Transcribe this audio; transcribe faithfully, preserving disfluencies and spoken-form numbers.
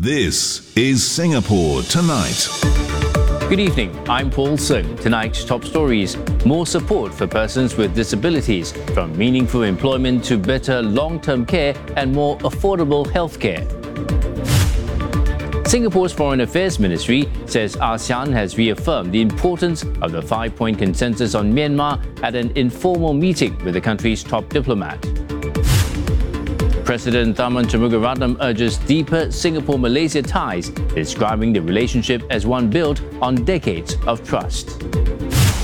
This is Singapore Tonight. Good evening, I'm Paul Sung. Tonight's top stories: more support for persons with disabilities, from meaningful employment to better long-term care and more affordable healthcare. Singapore's Foreign Affairs Ministry says ASEAN has reaffirmed the importance of the five-point consensus on Myanmar at an informal meeting with the country's top diplomat. President Tharman Shanmugaratnam urges deeper Singapore-Malaysia ties, describing the relationship as one built on decades of trust.